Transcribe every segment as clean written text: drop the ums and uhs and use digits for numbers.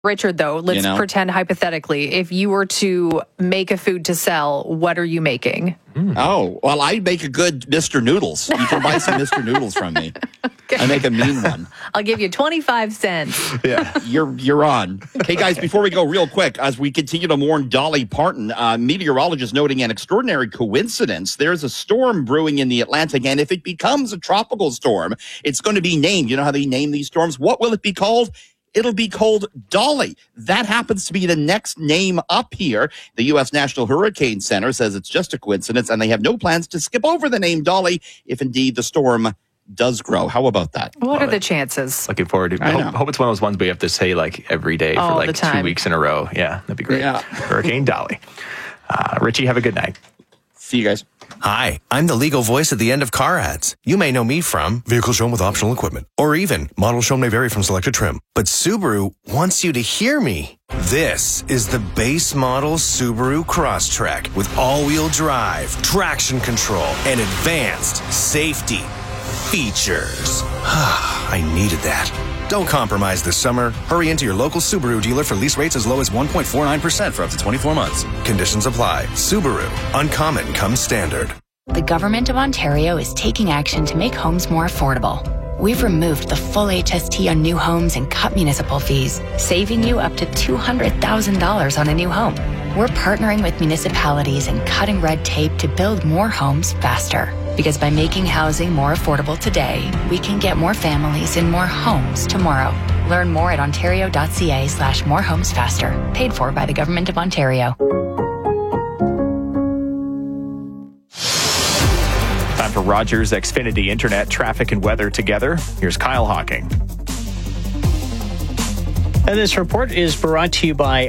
Richard, though, let's pretend hypothetically, if you were to make a food to sell, what are you making? Oh, well, I make a good Mr. Noodles. You can buy some Mr. Noodles from me. Okay. I make a mean one. I'll give you 25 cents. Yeah, you're on. Okay, guys, before we go real quick, as we continue to mourn Dolly Parton, meteorologists noting an extraordinary coincidence. There's a storm brewing in the Atlantic, and if it becomes a tropical storm, it's going to be named. You know how they name these storms? What will it be called? It'll be called Dolly. That happens to be the next name up here. The U.S. National Hurricane Center says it's just a coincidence, and they have no plans to skip over the name Dolly if indeed the storm does grow. How about that? What are the chances? Looking forward to it. Hope it's one of those ones we have to say like every day for like 2 weeks in a row. Yeah, that'd be great. Yeah. Hurricane Dolly. Richie, have a good night. See you guys. Hi, I'm the legal voice at the end of car ads. You may know me from vehicle shown with optional equipment, or even model shown may vary from selected trim. But Subaru wants you to hear me. This is the base model Subaru Crosstrek with all-wheel drive, traction control, and advanced safety features. I needed that. Don't compromise this summer. Hurry into your local Subaru dealer for lease rates as low as 1.49% for up to 24 months. Conditions apply. Subaru. Uncommon comes standard. The Government of Ontario is taking action to make homes more affordable. We've removed the full HST on new homes and cut municipal fees, saving you up to $200,000 on a new home. We're partnering with municipalities and cutting red tape to build more homes faster. Because by making housing more affordable today, we can get more families in more homes tomorrow. Learn more at ontario.ca/morehomesfaster. Paid for by the Government of Ontario. Time for Rogers Xfinity Internet traffic and weather together. Here's Kyle Hawking. And this report is brought to you by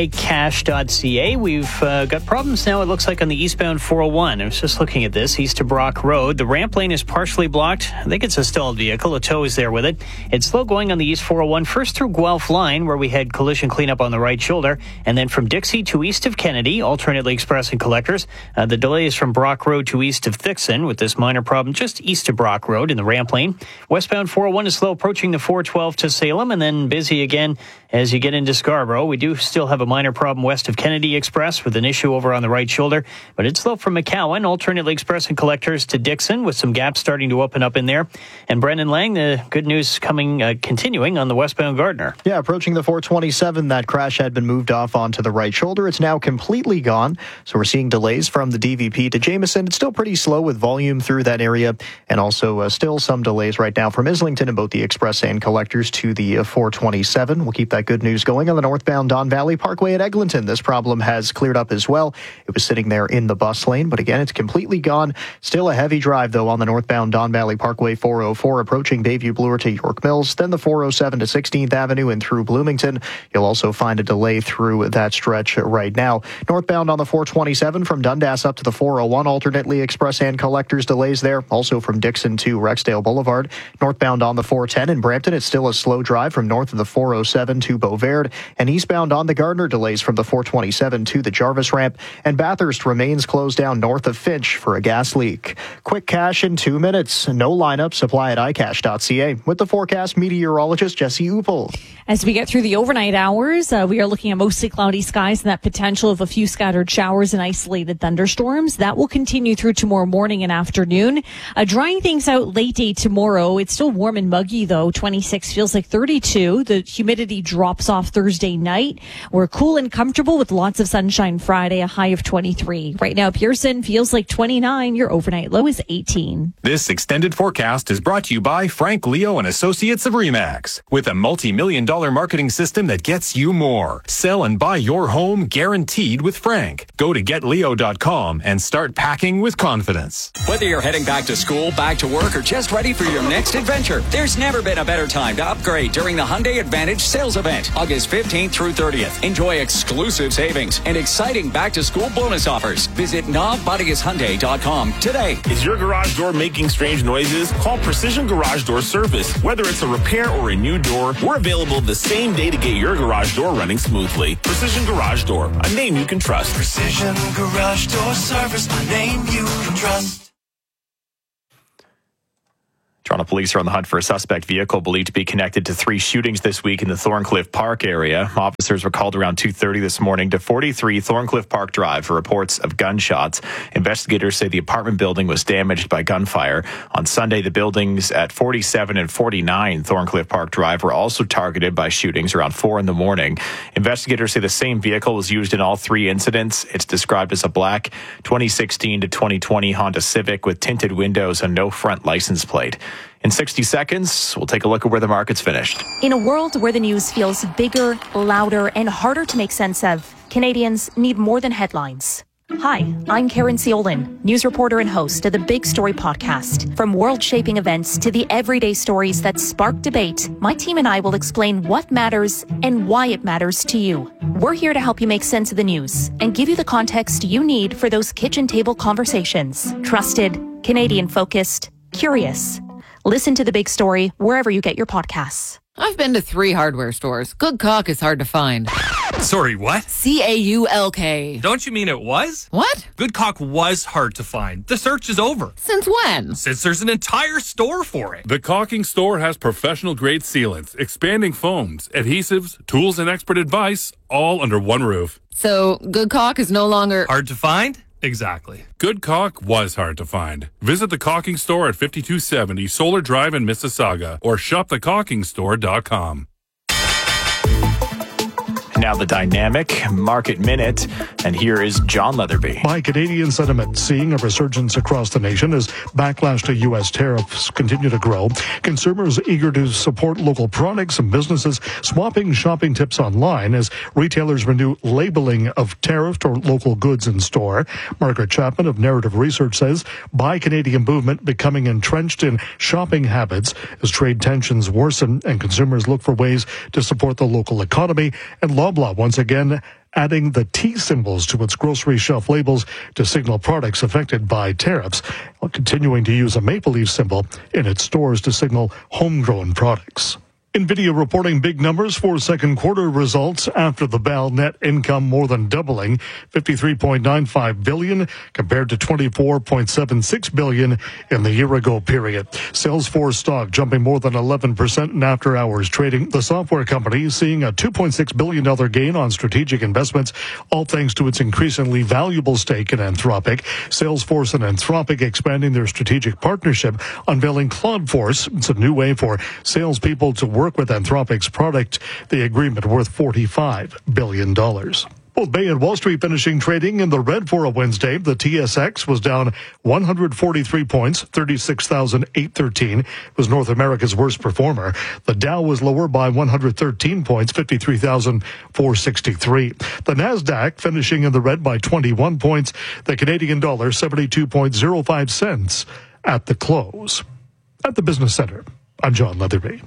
iCash.ca. We've got problems now, it looks like, on the eastbound 401. I was just looking at this, east to Brock Road. The ramp lane is partially blocked. I think it's a stalled vehicle. A tow is there with it. It's slow going on the east 401, first through Guelph Line, where we had collision cleanup on the right shoulder, and then from Dixie to east of Kennedy, alternately express and collectors. The delay is from Brock Road to east of Thixon, with this minor problem just east of Brock Road in the ramp lane. Westbound 401 is slow approaching the 412 to Salem, and then busy again as you get into Scarborough. We do still have a minor problem west of Kennedy Express with an issue over on the right shoulder, but it's slow from McCowan, alternately express and collectors to Dixon, with some gaps starting to open up in there. And Brendan Lang, the good news continuing on the westbound Gardner. Yeah, approaching the 427, that crash had been moved off onto the right shoulder. It's now completely gone, so we're seeing delays from the DVP to Jameson. It's still pretty slow with volume through that area, and also still some delays right now from Islington and both the express and collectors to the 427. We'll keep that good news going on the northbound Don Valley Parkway at Eglinton. This problem has cleared up as well. It was sitting there in the bus lane, but again, it's completely gone. Still a heavy drive, though, on the northbound Don Valley Parkway 404 approaching Bayview Bloor to York Mills, then the 407 to 16th Avenue and through Bloomington. You'll also find a delay through that stretch right now. Northbound on the 427 from Dundas up to the 401, alternately express and collectors delays there. Also from Dixon to Rexdale Boulevard. Northbound on the 410 in Brampton, it's still a slow drive from north of the 407 to Beauverde, and eastbound on the Gardner delays from the 427 to the Jarvis ramp, and Bathurst remains closed down north of Finch for a gas leak. Quick cash in 2 minutes. No lineup. Supply at iCash.ca. With the forecast, meteorologist Jesse Upel. As we get through the overnight hours, we are looking at mostly cloudy skies and that potential of a few scattered showers and isolated thunderstorms. That will continue through tomorrow morning and afternoon. Drying things out late day tomorrow. It's still warm and muggy, though. 26 feels like 32. The humidity drops off Thursday night. We're cool and comfortable with lots of sunshine Friday, a high of 23. Right now, Pearson feels like 29. Your overnight low is 18. This extended forecast is brought to you by Frank Leo and Associates of RE/MAX. With a multi-million-dollar marketing system that gets you more. Sell and buy your home guaranteed with Frank. Go to getleo.com and start packing with confidence. Whether you're heading back to school, back to work, or just ready for your next adventure, there's never been a better time to upgrade during the Hyundai Advantage sales event, August 15th through 30th. Enjoy exclusive savings and exciting back-to-school bonus offers. Visit NavBodyIsHyundai.com today. Is your garage door making strange noises? Call Precision Garage Door Service. Whether it's a repair or a new door, we're available the same day to get your garage door running smoothly. Precision Garage Door, a name you can trust. Precision Garage Door Service, a name you can trust. Toronto police are on the hunt for a suspect vehicle believed to be connected to 3 shootings this week in the Thorncliffe Park area. Officers were called around 2:30 this morning to 43 Thorncliffe Park Drive for reports of gunshots. Investigators say the apartment building was damaged by gunfire. On Sunday, the buildings at 47 and 49 Thorncliffe Park Drive were also targeted by shootings around 4 in the morning. Investigators say the same vehicle was used in all 3 incidents. It's described as a black 2016 to 2020 Honda Civic with tinted windows and no front license plate. In 60 seconds, we'll take a look at where the market's finished. In a world where the news feels bigger, louder, and harder to make sense of, Canadians need more than headlines. Hi, I'm Karen Ciolin, news reporter and host of the Big Story podcast. From world-shaping events to the everyday stories that spark debate, my team and I will explain what matters and why it matters to you. We're here to help you make sense of the news and give you the context you need for those kitchen table conversations. Trusted, Canadian-focused, curious. Listen to The Big Story wherever you get your podcasts. I've been to 3 hardware stores. Good caulk is hard to find. Sorry, what? CAULK. Don't you mean it was? What? Good caulk was hard to find. The search is over. Since when? Since there's an entire store for it. The Caulking Store has professional-grade sealants, expanding foams, adhesives, tools, and expert advice, all under one roof. So, good caulk is no longer... hard to find? Exactly. Good caulk was hard to find. Visit the Caulking Store at 5270 Solar Drive in Mississauga or shopthecaulkingstore.com. Now the Dynamic Market Minute, and here is John Leatherby. By Canadian sentiment, seeing a resurgence across the nation as backlash to U.S. tariffs continue to grow. Consumers eager to support local products and businesses swapping shopping tips online as retailers renew labeling of tariffed or local goods in store. Margaret Chapman of Narrative Research says Buy Canadian movement becoming entrenched in shopping habits as trade tensions worsen and consumers look for ways to support the local economy. And Loblaw once again adding the T symbols to its grocery shelf labels to signal products affected by tariffs, while continuing to use a maple leaf symbol in its stores to signal homegrown products. NVIDIA reporting big numbers for second quarter results after the bell. Net income more than doubling, $53.95 billion compared to $24.76 billion in the year-ago period. Salesforce stock jumping more than 11% in after-hours trading. The software company seeing a $2.6 billion gain on strategic investments, all thanks to its increasingly valuable stake in Anthropic. Salesforce and Anthropic expanding their strategic partnership, unveiling Cloudforce. It's a new way for salespeople to work with Anthropic's product, the agreement worth $45 billion. Both Bay and Wall Street finishing trading in the red for a Wednesday. The TSX was down 143 points, 36,813. It was North America's worst performer. The Dow was lower by 113 points, 53,463. The Nasdaq finishing in the red by 21 points. The Canadian dollar 72.05 cents at the close. At the Business Center, I'm John Leatherby.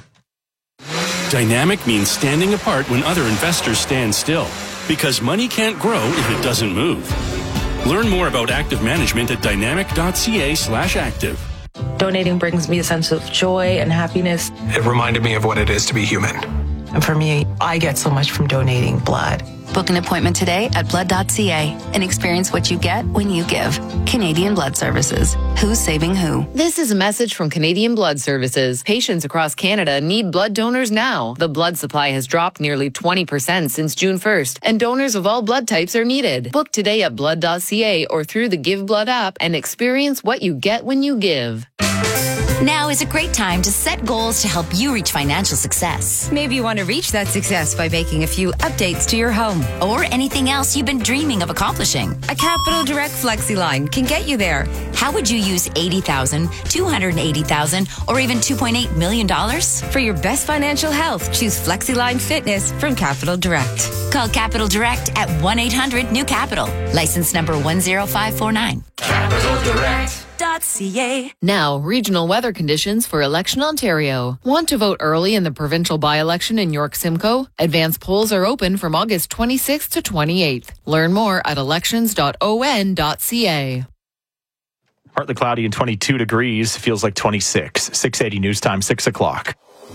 Dynamic means standing apart when other investors stand still. Because money can't grow if it doesn't move. Learn more about active management at dynamic.ca/active. Donating brings me a sense of joy and happiness. It reminded me of what it is to be human. And for me, I get so much from donating blood. Book an appointment today at blood.ca and experience what you get when you give. Canadian Blood Services. Who's saving who? This is a message from Canadian Blood Services. Patients across Canada need blood donors now. The blood supply has dropped nearly 20% since June 1st, and donors of all blood types are needed. Book today at blood.ca or through the Give Blood app and experience what you get when you give. Now is a great time to set goals to help you reach financial success. Maybe you want to reach that success by making a few updates to your home. Or anything else you've been dreaming of accomplishing. A Capital Direct FlexiLine can get you there. How would you use $80,000, $280,000, or even $2.8 million? For your best financial health, choose FlexiLine Fitness from Capital Direct. Call Capital Direct at 1-800-NEW-CAPITAL. License number 10549. Capital Direct. Now, regional weather conditions for Election Ontario. Want to vote early in the provincial by-election in York Simcoe? Advance polls are open from August 26th to 28th. Learn more at elections.on.ca. Partly cloudy and 22 degrees. Feels like 26. 6:80 news time, 6 o'clock.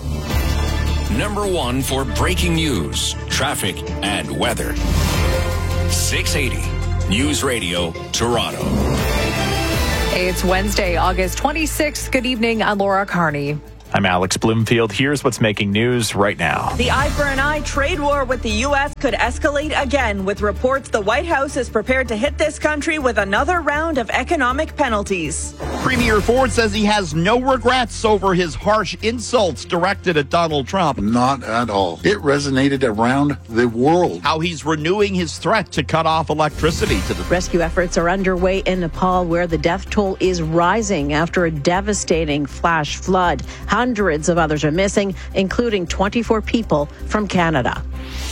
Number 1 for breaking news, traffic, and weather. 680 News Radio, Toronto. It's Wednesday, August 26th. Good evening. I'm Laura Carney. I'm Alex Bloomfield. Here's what's making news right now. The eye-for-an-eye trade war with the U.S. could escalate again, with reports the White House is prepared to hit this country with another round of economic penalties. Premier Ford says he has no regrets over his harsh insults directed at Donald Trump. Not at all. It resonated around the world. How he's renewing his threat to cut off electricity to the rescue efforts are underway in Nepal, where the death toll is rising after a devastating flash flood. Hundreds of others are missing, including 24 people from Canada.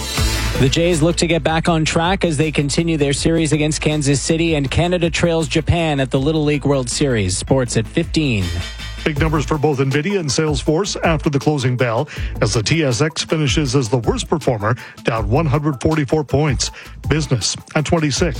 The Jays look to get back on track as they continue their series against Kansas City, and Canada trails Japan at the Little League World Series. Sports at 15. Big numbers for both NVIDIA and Salesforce after the closing bell as the TSX finishes as the worst performer, down 144 points. Business at 26.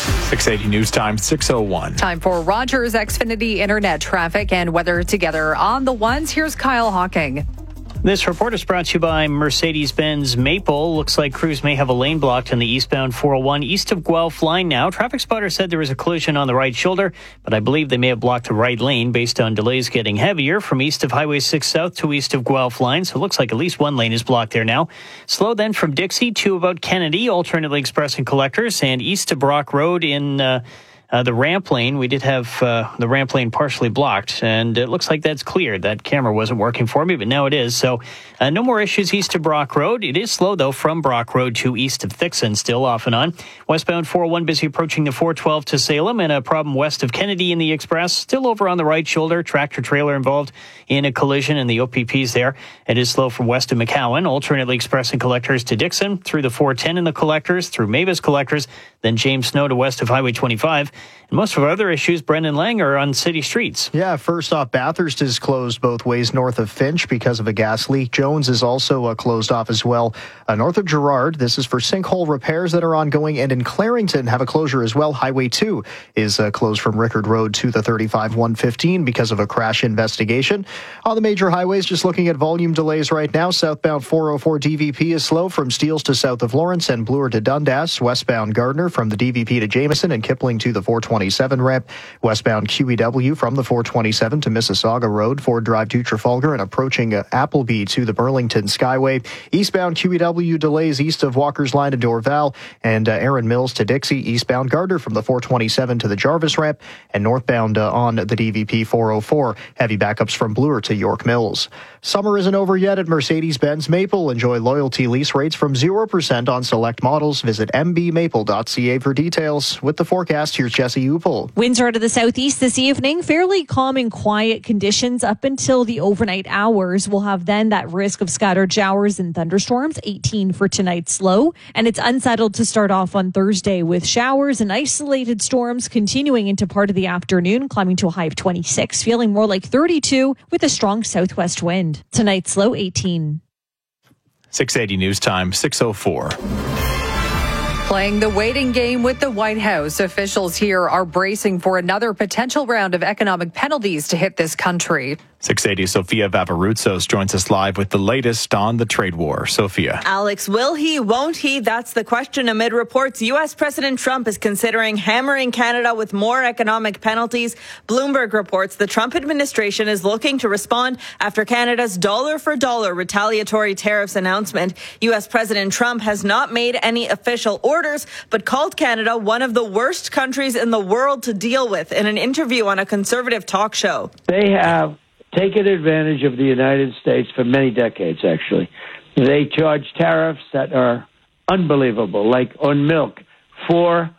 680 News Time, 6:01. Time for Rogers Xfinity Internet traffic and weather together on the ones. Here's Kyle Hawking. This report is brought to you by Mercedes-Benz Maple. Looks like crews may have a lane blocked on the eastbound 401 east of Guelph line now. Traffic spotter said there was a collision on the right shoulder, but I believe they may have blocked the right lane based on delays getting heavier from east of Highway 6 South to east of Guelph line. So it looks like at least one lane is blocked there now. Slow then from Dixie to about Kennedy, alternately express and collectors, and east to Brock Road in the ramp lane. We did have the ramp lane partially blocked, and it looks like that's cleared. That camera wasn't working for me, but now it is. So no more issues east to Brock Road. It is slow, though, from Brock Road to east of Thixon, still off and on. Westbound 401 busy approaching the 412 to Salem, and a problem west of Kennedy in the Express. Still over on the right shoulder. Tractor trailer involved in a collision, and the OPP's there. It is slow from west of McCowan, alternately express and collectors to Dixon, through the 410 in the collectors, through Mavis collectors, then James Snow to west of Highway 25. And most of our other issues, Brendan Lang, are on city streets. Yeah, first off, Bathurst is closed both ways north of Finch because of a gas leak. Jones is also closed off as well. North of Girard, this is for sinkhole repairs that are ongoing. And in Clarington, have a closure as well. Highway 2 is closed from Rickard Road to the 35-115 because of a crash investigation. On the major highways, just looking at volume delays right now. Southbound 404 DVP is slow from Steeles to south of Lawrence and Bloor to Dundas. Westbound Gardner from the DVP to Jameson and Kipling to the 427 ramp. Westbound QEW from the 427 to Mississauga Road, Ford Drive to Trafalgar, and approaching Appleby to the Burlington Skyway. Eastbound QEW delays east of Walker's Line to Dorval, and Aaron Mills to Dixie. Eastbound Gardner from the 427 to the Jarvis ramp, and northbound on the DVP 404. Heavy backups from Bloor to York Mills. Summer isn't over yet at Mercedes-Benz Maple. Enjoy loyalty lease rates from 0% on select models. Visit mbmaple.ca for details. With the forecast, here's Jesse Upel. Winds are to the southeast this evening. Fairly calm and quiet conditions up until the overnight hours. We'll have then that risk of scattered showers and thunderstorms. 18 for tonight's low. And it's unsettled to start off on Thursday with showers and isolated storms continuing into part of the afternoon, climbing to a high of 26, feeling more like 32 with a strong southwest wind. Tonight's low 18. 680 News Time, 6:04. Playing the waiting game with the White House, officials here are bracing for another potential round of economic penalties to hit this country. 680 Sophia Vavarutsos joins us live with the latest on the trade war. Sophia. Alex, will he, won't he? That's the question amid reports U.S. President Trump is considering hammering Canada with more economic penalties. Bloomberg reports the Trump administration is looking to respond after Canada's dollar-for-dollar retaliatory tariffs announcement. U.S. President Trump has not made any official orders, but called Canada one of the worst countries in the world to deal with in an interview on a conservative talk show. They have taken advantage of the United States for many decades, actually. They charge tariffs that are unbelievable, like on milk, 400%,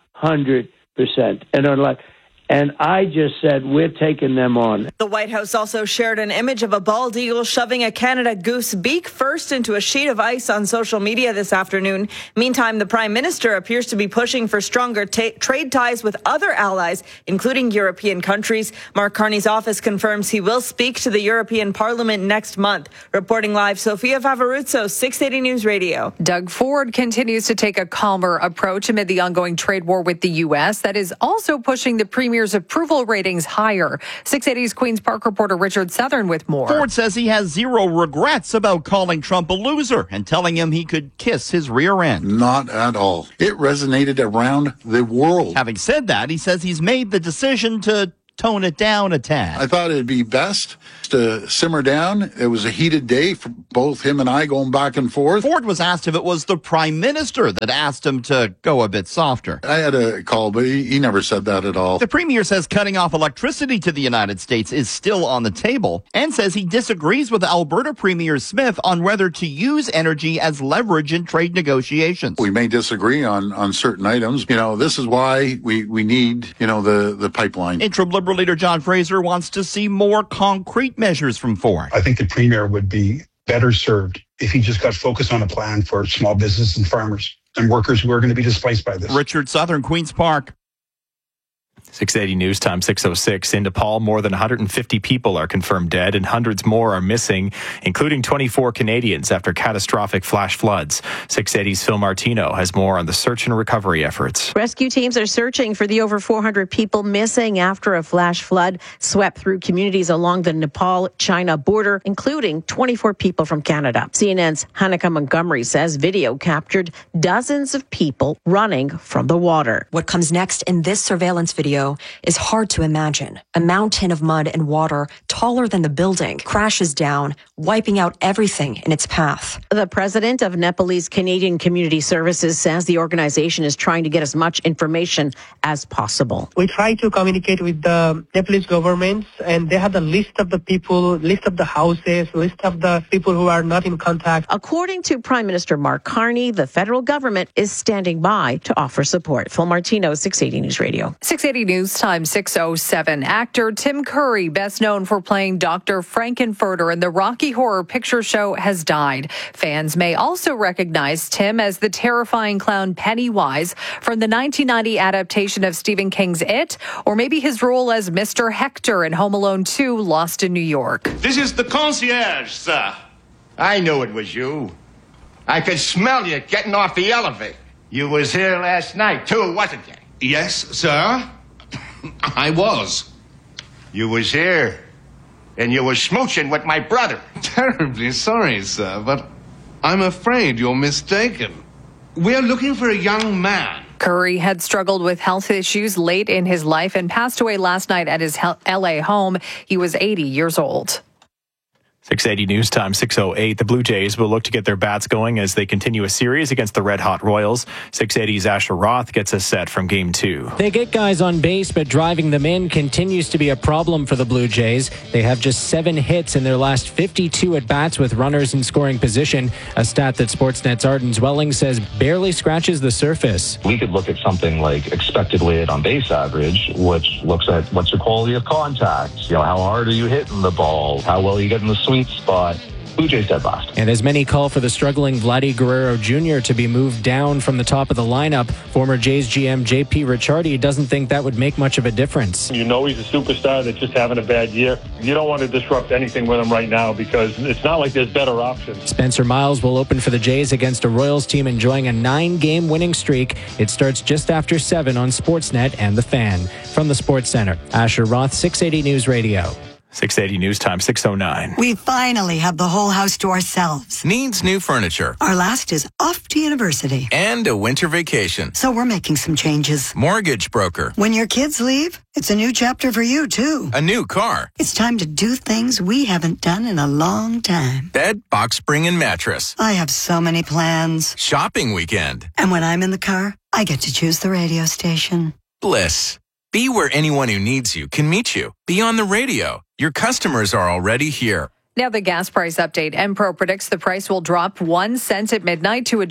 and on And I just said, we're taking them on. The White House also shared an image of a bald eagle shoving a Canada goose beak first into a sheet of ice on social media this afternoon. Meantime, the Prime Minister appears to be pushing for stronger trade ties with other allies, including European countries. Mark Carney's office confirms he will speak to the European Parliament next month. Reporting live, Sophia Vavarutsos, 680 News Radio. Doug Ford continues to take a calmer approach amid the ongoing trade war with the U.S. that is also pushing the Premier's approval ratings higher. 680's Queen's Park reporter Richard Southern with more. Ford says he has zero regrets about calling Trump a loser and telling him he could kiss his rear end. Not at all. It resonated around the world. Having said that, he says he's made the decision to tone it down a tad. I thought it'd be best to simmer down. It was a heated day for both him and I going back and forth. Ford was asked if it was the prime minister that asked him to go a bit softer. I had a call, but he never said that at all. The premier says cutting off electricity to the United States is still on the table and says he disagrees with Alberta Premier Smith on whether to use energy as leverage in trade negotiations. We may disagree on certain items. This is why we need, the pipeline. Interim Liberal leader John Fraser wants to see more concrete measures from Ford. I think the premier would be better served if he just got focused on a plan for small business and farmers and workers who are going to be displaced by this. Richard Southern, Queen's Park. 6:80 news time, 6:06. In Nepal, more than 150 people are confirmed dead and hundreds more are missing, including 24 Canadians after catastrophic flash floods. 680's Phil Martino has more on the search and recovery efforts. Rescue teams are searching for the over 400 people missing after a flash flood swept through communities along the Nepal-China border, including 24 people from Canada. CNN's Hanneke Montgomery says video captured dozens of people running from the water. What comes next in this surveillance video is hard to imagine. A mountain of mud and water taller than the building crashes down, wiping out everything in its path. The president of Nepalese Canadian Community Services says the organization is trying to get as much information as possible. We try to communicate with the Nepalese government, and they have the list of the people, list of the houses, list of the people who are not in contact. According to Prime Minister Mark Carney, the federal government is standing by to offer support. Phil Martino, 680 News Radio. 680 News Time, 6:07. Actor Tim Curry, best known for playing Dr. Frankenfurter in the Rocky Horror Picture Show, has died. Fans may also recognize Tim as the terrifying clown Pennywise from the 1990 adaptation of Stephen King's It, or maybe his role as Mr. Hector in Home Alone 2, Lost in New York. This is the concierge, sir. I knew it was you. I could smell you getting off the elevator. You was here last night, too, wasn't you? Yes, sir. I was. You was here, and you was smooching with my brother. Terribly sorry, sir, but I'm afraid you're mistaken. We're looking for a young man. Curry had struggled with health issues late in his life and passed away last night at his LA home. He was 80 years old. 680 News Time, 6:08. The Blue Jays will look to get their bats going as they continue a series against the Red Hot Royals. 680's Asher Roth gets us set from Game 2. They get guys on base, but driving them in continues to be a problem for the Blue Jays. They have just 7 hits in their last 52 at-bats with runners in scoring position, a stat that Sportsnet's Arden Zwelling says barely scratches the surface. We could look at something like expected weighted on base average, which looks at what's your quality of contact, how hard are you hitting the ball, how well you get in the sweet spot. Blue Jays dead last. And as many call for the struggling Vladdy Guerrero Jr. to be moved down from the top of the lineup, former Jays GM J.P. Ricciardi doesn't think that would make much of a difference. You know he's a superstar that's just having a bad year. You don't want to disrupt anything with him right now because it's not like there's better options. Spencer Miles will open for the Jays against a Royals team enjoying a 9-game winning streak. It starts just after 7 on Sportsnet and The Fan. From the Sports Center, Asher Roth, 680 News Radio. 680 News Time, 6:09. We finally have the whole house to ourselves. Needs new furniture. Our last is off to university. And a winter vacation. So we're making some changes. Mortgage broker. When your kids leave, it's a new chapter for you, too. A new car. It's time to do things we haven't done in a long time. Bed, box spring, and mattress. I have so many plans. Shopping weekend. And when I'm in the car, I get to choose the radio station. Bliss. Be where anyone who needs you can meet you. Be on the radio. Your customers are already here. Now the gas price update. Enpro predicts the price will drop 1 cent at midnight to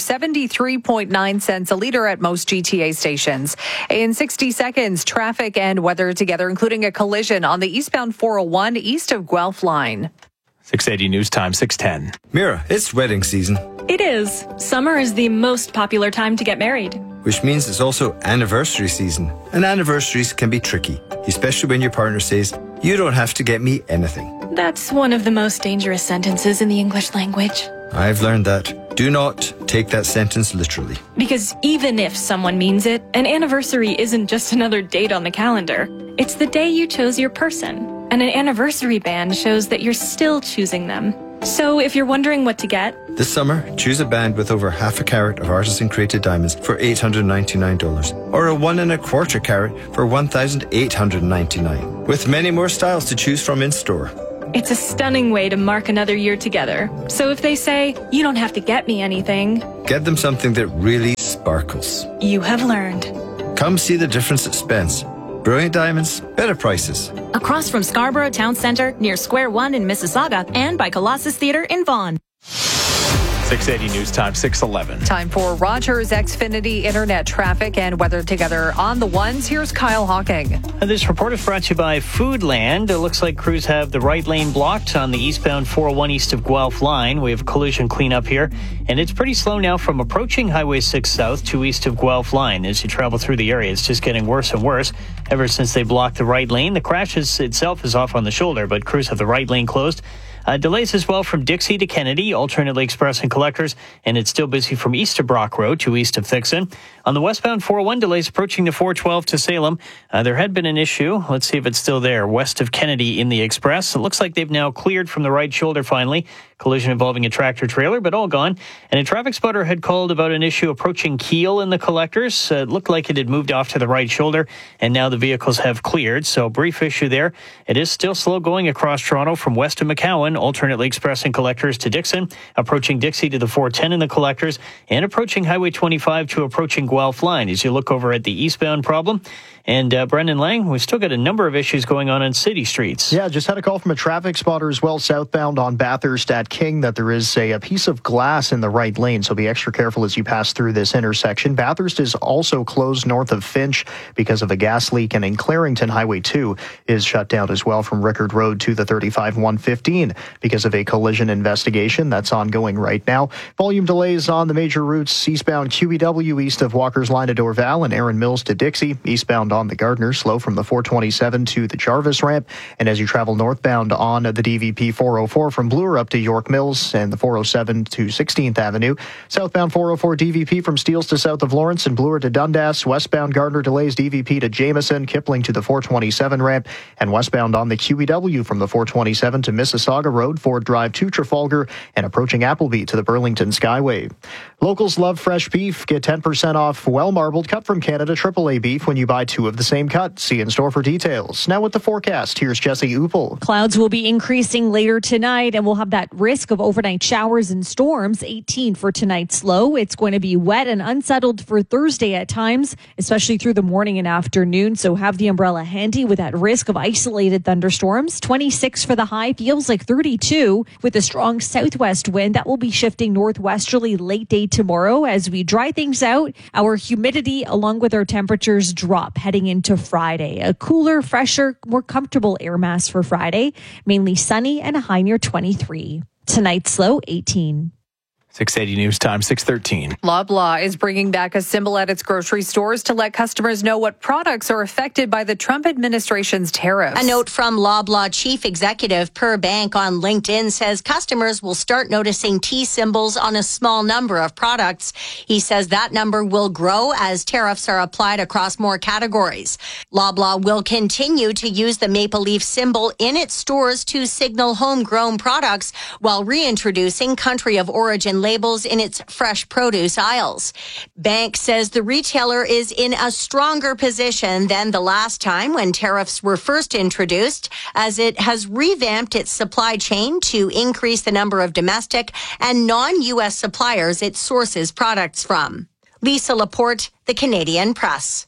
$1.73.9 a liter at most GTA stations. In 60 seconds, traffic and weather together, including a collision on the eastbound 401 east of Guelph line. 680 News Time, 610. Mira, it's wedding season. It is. Summer is the most popular time to get married. Which means it's also anniversary season. And anniversaries can be tricky, especially when your partner says, "You don't have to get me anything." That's one of the most dangerous sentences in the English language. I've learned that. Do not take that sentence literally. Because even if someone means it, an anniversary isn't just another date on the calendar. It's the day you chose your person. And an anniversary band shows that you're still choosing them. So if you're wondering what to get, This summer, choose a band with over half a carat of artisan-created diamonds for $899, or a 1 1/4 carat for $1,899, with many more styles to choose from in-store. It's a stunning way to mark another year together. So if they say, you don't have to get me anything, Get them something that really sparkles. you have learned. Come see the difference at Spence. Brilliant diamonds, better prices. Across from Scarborough Town Centre, near Square One in Mississauga, and by Colossus Theatre in Vaughan. 6:80 News Time, 6:11. Time for Rogers Xfinity Internet traffic and weather together on the ones. Here's Kyle Hawking. This report is brought to you by Foodland. It looks like crews have the right lane blocked on the eastbound 401 east of Guelph line. We have a collision cleanup here, and it's pretty slow now from approaching Highway 6 South to east of Guelph line. As you travel through the area, it's just getting worse and worse ever since they blocked the right lane. The crash itself is off on the shoulder, but crews have the right lane closed. Delays as well from Dixie to Kennedy, alternately express and collectors, and it's still busy from east of Brock Road to east of Thixon. On the westbound 401, delays approaching the 412 to Salem. There had been an issue. Let's see if it's still there. West of Kennedy in the express. It looks like they've now cleared from the right shoulder finally. Collision involving a tractor trailer, but all gone. And a traffic spotter had called about an issue approaching Keele in the collectors. It looked like it had moved off to the right shoulder, and now the vehicles have cleared. So brief issue there. It is still slow going across Toronto from west of McCowan, alternately expressing collectors to Dixon, approaching Dixie to the 410 in the collectors, and approaching Highway 25 to approaching Guelph line. As you look over at the eastbound problem, and Brendan Lang, we've still got a number of issues going on city streets. Yeah, just had a call from a traffic spotter as well, southbound on Bathurst at King, that there is a piece of glass in the right lane, so be extra careful as you pass through this intersection. Bathurst is also closed north of Finch because of a gas leak, and in Clarington, Highway 2 is shut down as well from Rickard Road to the 35-115 because of a collision investigation that's ongoing right now. Volume delays on the major routes, eastbound QEW east of Walker's Line to Dorval and Erin Mills to Dixie, eastbound on the Gardner, slow from the 427 to the Jarvis ramp, and as you travel northbound on the DVP 404 from Bloor up to York Mills and the 407 to 16th Avenue, southbound 404 DVP from Steeles to south of Lawrence and Bloor to Dundas, westbound Gardner delays DVP to Jameson, Kipling to the 427 ramp, and westbound on the QEW from the 427 to Mississauga Road, Ford Drive to Trafalgar, and approaching Appleby to the Burlington Skyway. Locals love fresh beef. Get 10% off well-marbled cut from Canada AAA beef when you buy two of the same cut. See in store for details. Now with the forecast, here's Jesse Uppel. Clouds will be increasing later tonight, and we'll have that risk of overnight showers and storms. 18 for tonight's low. It's going to be wet and unsettled for Thursday at times, especially through the morning and afternoon. So have the umbrella handy with that risk of isolated thunderstorms. 26 for the high, feels like 32 with a strong southwest wind that will be shifting northwesterly late day tomorrow as we dry things out. Our humidity along with our temperatures drop heading into Friday. A cooler, fresher, more comfortable air mass for Friday. Mainly sunny and a high near 23. Tonight's low 18. 6:80 News Time, 6:13. Loblaw is bringing back a symbol at its grocery stores to let customers know what products are affected by the Trump administration's tariffs. A note from Loblaw Chief Executive Per Bank on LinkedIn says customers will start noticing T symbols on a small number of products. He says that number will grow as tariffs are applied across more categories. Loblaw will continue to use the maple leaf symbol in its stores to signal homegrown products while reintroducing country of origin labels in its fresh produce aisles. Bank says the retailer is in a stronger position than the last time when tariffs were first introduced, as it has revamped its supply chain to increase the number of domestic and non-U.S. suppliers it sources products from. Lisa Laporte, The Canadian Press.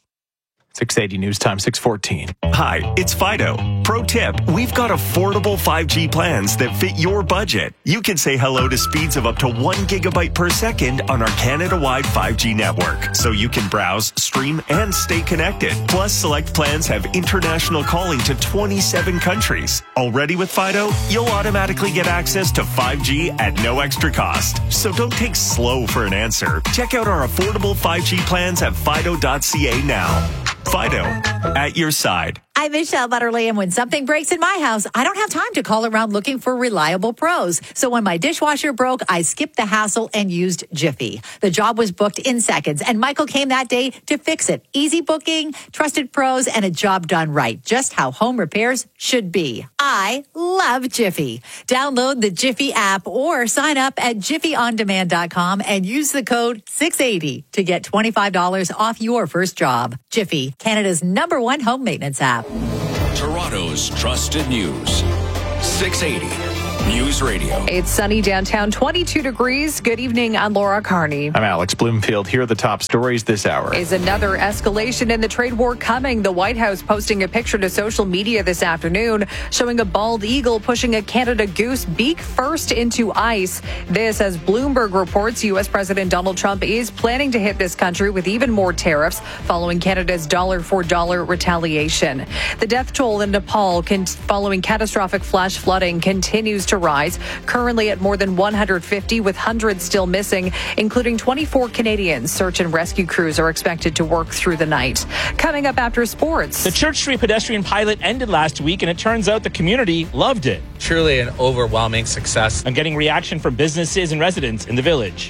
6:80 News Time, 6:14. Hi, it's Fido. Pro tip, we've got affordable 5G plans that fit your budget. You can say hello to speeds of up to 1 gigabyte per second on our Canada-wide 5G network, so you can browse, stream, and stay connected. Plus, select plans have international calling to 27 countries. Already with Fido, you'll automatically get access to 5G at no extra cost. So don't take slow for an answer. Check out our affordable 5G plans at fido.ca now. Fido, at your side. I'm Michelle Butterly, and when something breaks in my house, I don't have time to call around looking for reliable pros. So when my dishwasher broke, I skipped the hassle and used Jiffy. The job was booked in seconds, and Michael came that day to fix it. Easy booking, trusted pros, and a job done right. Just how home repairs should be. I love Jiffy. Download the Jiffy app or sign up at jiffyondemand.com and use the code 680 to get $25 off your first job. Jiffy, Canada's #1 home maintenance app. Toronto's trusted news. 680 News Radio. It's sunny downtown, 22 degrees. Good evening. I'm Laura Carney. I'm Alex Bloomfield. Here are the top stories this hour. Is another escalation in the trade war coming? The White House posting a picture to social media this afternoon showing a bald eagle pushing a Canada goose beak first into ice. This, as Bloomberg reports, U.S. President Donald Trump is planning to hit this country with even more tariffs following Canada's dollar-for-dollar retaliation. The death toll in Nepal following catastrophic flash flooding continues to rise, currently at more than 150, with hundreds still missing, including 24 Canadians. Search and rescue crews are expected to work through the night. Coming up after sports. The Church Street pedestrian pilot ended last week, and it turns out the community loved it. Truly an overwhelming success. I'm getting reaction from businesses and residents in the village.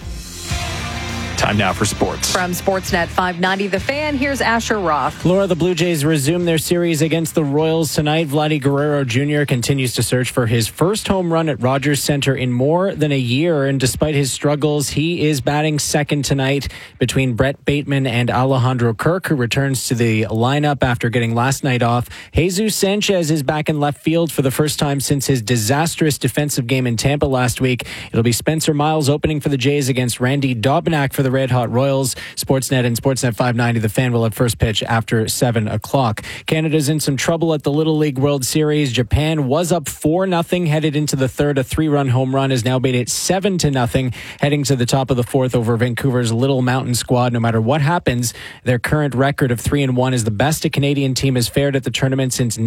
Time now for sports. From Sportsnet 590 The Fan, here's Asher Roth. Laura, the Blue Jays resume their series against the Royals tonight. Vladdy Guerrero Jr. continues to search for his first home run at Rogers Centre in more than a year, and despite his struggles, he is batting second tonight between Brett Bateman and Alejandro Kirk, who returns to the lineup after getting last night off. Jesus Sanchez is back in left field for the first time since his disastrous defensive game in Tampa last week. It'll be Spencer Miles opening for the Jays against Randy Dobnak for the Red Hot Royals. Sportsnet and Sportsnet 590 The Fan will have first pitch after 7 o'clock. Canada's in some trouble at the Little League World Series. Japan was up 4-0 headed into the third. A 3-run home run has now made it 7-0 heading to the top of the fourth over Vancouver's Little Mountain squad. No matter what happens, their current record of 3-1 is the best a Canadian team has fared at the tournament since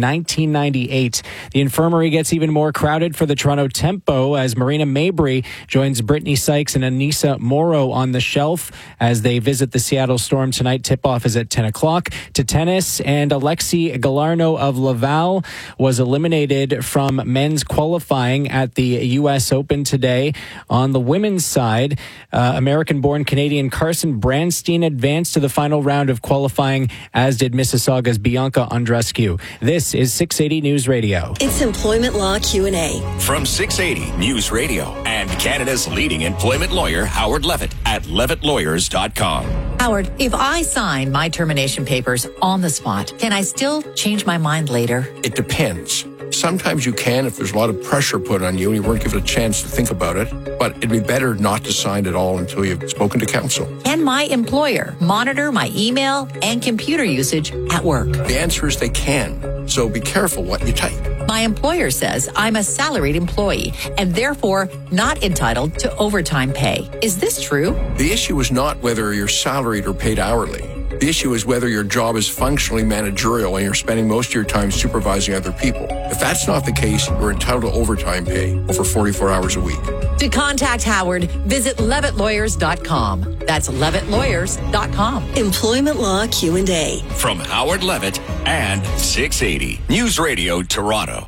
1998. The infirmary gets even more crowded for the Toronto Tempo as Marina Mabry joins Brittany Sykes and Anissa Morrow on the shelf as they visit the Seattle Storm tonight. Tip-off is at 10 o'clock. To tennis, and Alexei Galarno of Laval was eliminated from men's qualifying at the U.S. Open today. On the women's side, American-born Canadian Carson Branstein advanced to the final round of qualifying, as did Mississauga's Bianca Andreescu. This is 680 News Radio. It's Employment Law Q&A. From 680 News Radio and Canada's leading employment lawyer, Howard Levitt, at LevittLawyers.com. Howard, if I sign my termination papers on the spot, can I still change my mind later? It depends. Sometimes you can if there's a lot of pressure put on you and you weren't given a chance to think about it, but it'd be better not to sign at all until you've spoken to counsel. Can my employer monitor my email and computer usage at work? The answer is they can, so be careful what you type. My employer says I'm a salaried employee and therefore not entitled to overtime pay. Is this true? The issue is not whether you're salaried or paid hourly. The issue is whether your job is functionally managerial and you're spending most of your time supervising other people. If that's not the case, you're entitled to overtime pay over 44 hours a week. To contact Howard, visit LevittLawyers.com. That's LevittLawyers.com. Employment Law Q&A. From Howard Levitt and 680 News Radio Toronto.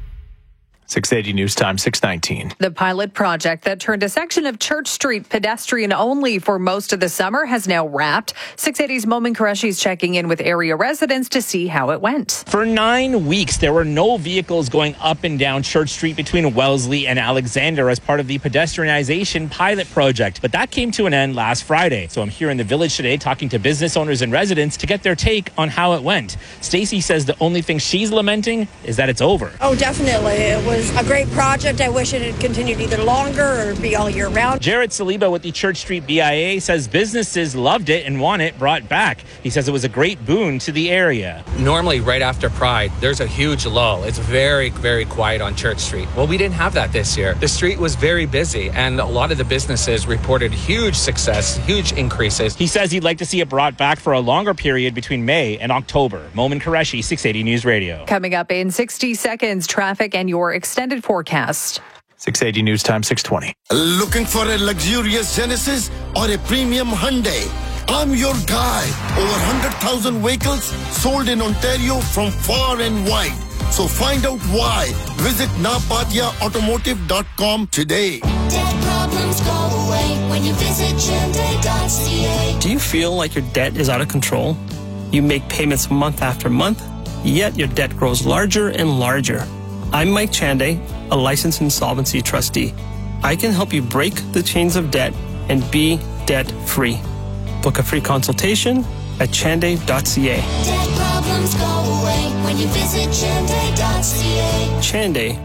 680 News Time, 619. The pilot project that turned a section of Church Street pedestrian only for most of the summer has now wrapped. 680's Momin Qureshi is checking in with area residents to see how it went. For 9 weeks, there were no vehicles going up and down Church Street between Wellesley and Alexander as part of the pedestrianization pilot project. But that came to an end last Friday. So I'm here in the village today talking to business owners and residents to get their take on how it went. Stacy says the only thing she's lamenting is that it's over. Oh, definitely. It was a great project. I wish it had continued either longer or be all year round. Jared Saliba with the Church Street BIA says businesses loved it and want it brought back. He says it was a great boon to the area. Normally, right after Pride, there's a huge lull. It's very, very quiet on Church Street. Well, we didn't have that this year. The street was very busy, and a lot of the businesses reported huge success, huge increases. He says he'd like to see it brought back for a longer period between May and October. Momin Qureshi, 680 News Radio. Coming up in 60 seconds, traffic and your extended forecast. 680 News Time, 620. Looking for a luxurious Genesis or a premium Hyundai? I'm your guy. Over 100,000 vehicles sold in Ontario from far and wide. So find out why. Visit napadiaautomotive.com today. Debt problems go away when you visit Chande.ca. Do you feel like your debt is out of control? You make payments month after month, yet your debt grows larger and larger. I'm Mike Chande, a licensed insolvency trustee. I can help you break the chains of debt and be debt-free. Book a free consultation at chande.ca. Debt problems go away when you visit Chande.ca. Chande,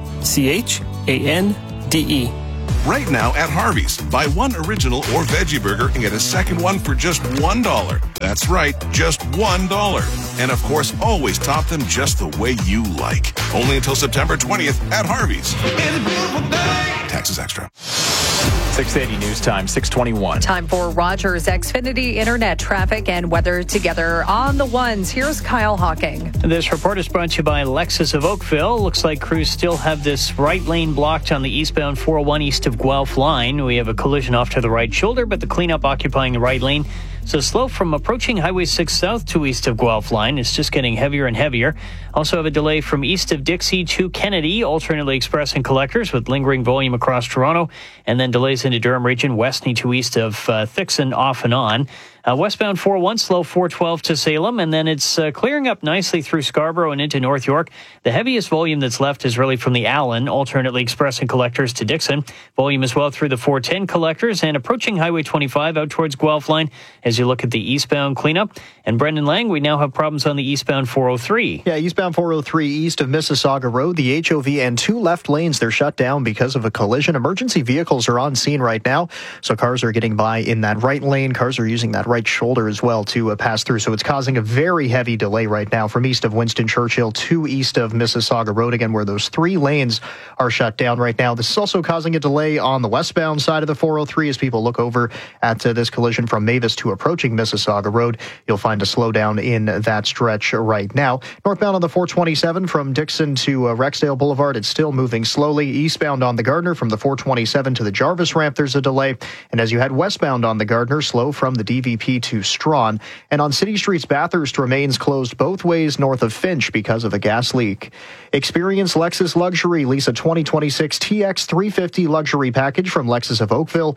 C-H-A-N-D-E. Right now at Harvey's, buy one original or veggie burger and get a second one for just $1. That's right, just $1. And of course, always top them just the way you like. Only until September 20th at Harvey's. Taxes extra. 680 News Time, 621. Time for Rogers Xfinity Internet traffic and weather together on the ones. Here's Kyle Hawking. This report is brought to you by Lexus of Oakville. Looks like crews still have this right lane blocked on the eastbound 401 east of Guelph line. We have a collision off to the right shoulder, but the cleanup occupying the right lane. So slow from approaching Highway 6 south to east of Guelph line. It's just getting heavier and heavier. Also have a delay from east of Dixie to Kennedy, alternately express and collectors with lingering volume across Toronto, and then delays into Durham region, west to east of Thixon off and on. Westbound 401 slow 412 to Salem, and then it's clearing up nicely through Scarborough and into North York. The heaviest volume that's left is really from the Allen, alternately express and collectors to Dixon. Volume as well through the 410 collectors and approaching Highway 25 out towards Guelph line as you look at the eastbound cleanup. And Brendan Lang, we now have problems on the eastbound 403. Yeah, eastbound 403 east of Mississauga Road, the HOV and two left lanes, they're shut down because of a collision. Emergency vehicles are on scene right now, so cars are getting by in that right lane. Cars are using that right shoulder as well to pass through, so it's causing a very heavy delay right now from east of Winston Churchill to east of Mississauga Road, again, where those three lanes are shut down right now. This is also causing a delay on the westbound side of the 403 as people look over at this collision from Mavis to approaching Mississauga Road. You'll find a slowdown in that stretch right now. Northbound on the 427 from Dixon to Rexdale Boulevard, it's still moving slowly. Eastbound on the Gardner from the 427 to the Jarvis ramp, there's a delay. And as you head westbound on the Gardner, slow from the DVP to Strawn. And on City Streets, Bathurst remains closed both ways north of Finch because of a gas leak. Experience Lexus Luxury. Lease a 2026 TX 350 luxury package from Lexus of Oakville.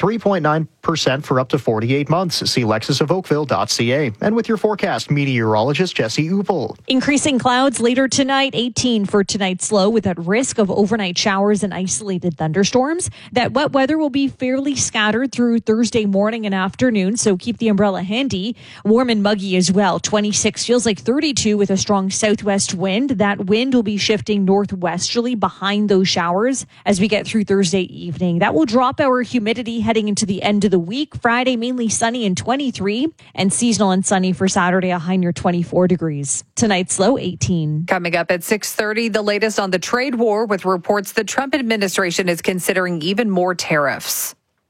3.9% for up to 48 months. See lexusofoakville.ca. And with your forecast, meteorologist Jesse Uppel. Increasing clouds later tonight, 18 for tonight's low with at risk of overnight showers and isolated thunderstorms. That wet weather will be fairly scattered through Thursday morning and afternoon, so keep the umbrella handy. Warm and muggy as well. 26 feels like 32 with a strong southwest wind. That wind will be shifting northwesterly behind those showers as we get through Thursday evening. That will drop our humidity heading into the end of the week. Friday, mainly sunny and 23, and seasonal and sunny for Saturday, a high near 24 degrees. Tonight's low 18. Coming up at 6:30, the latest on the trade war with reports the Trump administration is considering even more tariffs.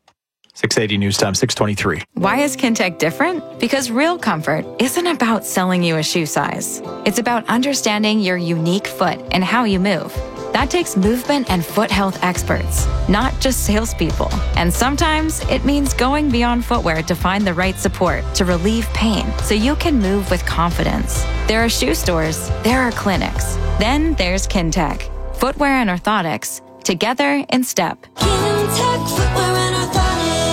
680 News Time, 623. Why is Kintec different? Because real comfort isn't about selling you a shoe size. It's about understanding your unique foot and how you move. That takes movement and foot health experts, not just salespeople. And sometimes it means going beyond footwear to find the right support to relieve pain so you can move with confidence. There are shoe stores, there are clinics. Then there's Kintec. Footwear and orthotics, together in step. Kintec Footwear and Orthotics.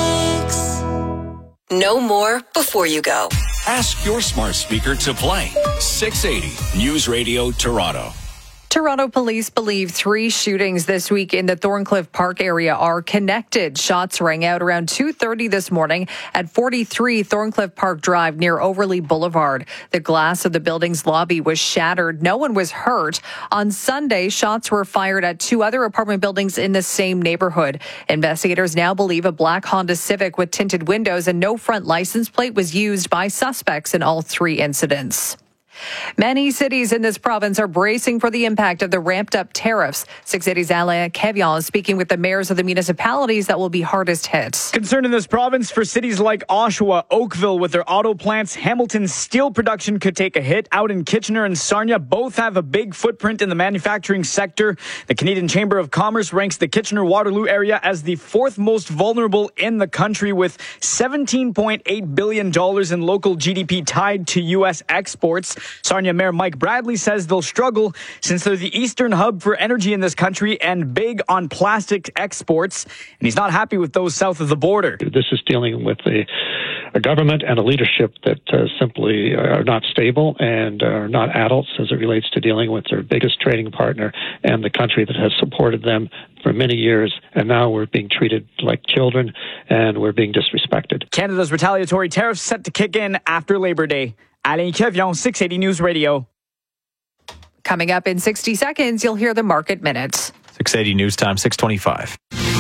Know more before you go. Ask your smart speaker to play 680 News Radio Toronto. Toronto police believe 3 shootings this week in the Thorncliffe Park area are connected. Shots rang out around 2:30 this morning at 43 Thorncliffe Park Drive near Overlea Boulevard. The glass of the building's lobby was shattered. No one was hurt. On Sunday, shots were fired at 2 other apartment buildings in the same neighborhood. Investigators now believe a black Honda Civic with tinted windows and no front license plate was used by suspects in all 3 incidents. Many cities in this province are bracing for the impact of the ramped-up tariffs. 6 Cities' Alain Kevian is speaking with the mayors of the municipalities that will be hardest hit. Concern in this province for cities like Oshawa, Oakville with their auto plants. Hamilton's steel production could take a hit. Out in Kitchener and Sarnia, both have a big footprint in the manufacturing sector. The Canadian Chamber of Commerce ranks the Kitchener-Waterloo area as the 4th most vulnerable in the country, with $17.8 billion in local GDP tied to U.S. exports. Sarnia Mayor Mike Bradley says they'll struggle since they're the eastern hub for energy in this country and big on plastic exports. And he's not happy with those south of the border. This is dealing with a government and a leadership that simply are not stable and are not adults as it relates to dealing with their biggest trading partner and the country that has supported them for many years. And now we're being treated like children and we're being disrespected. Canada's retaliatory tariffs set to kick in after Labor Day. Alain Kevian, 680 News Radio. Coming up in 60 seconds, you'll hear the market minutes. 680 News Time, 625.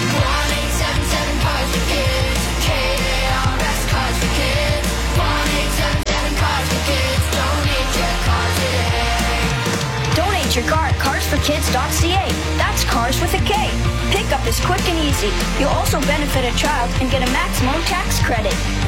Donate your car at carsforkids.ca. That's cars with a K. Pickup is quick and easy. You'll also benefit a child and get a maximum tax credit.